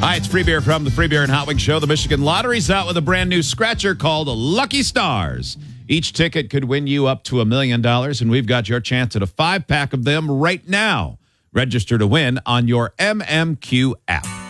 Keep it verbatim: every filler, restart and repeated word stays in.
Hi, it's Free Beer from the Free Beer and Hot Wings Show. The Michigan Lottery's out with a brand new scratcher called Lucky Stars. Each ticket could win you up to a million dollars, and we've got your chance at a five-pack of them right now. Register to win on your M M Q app.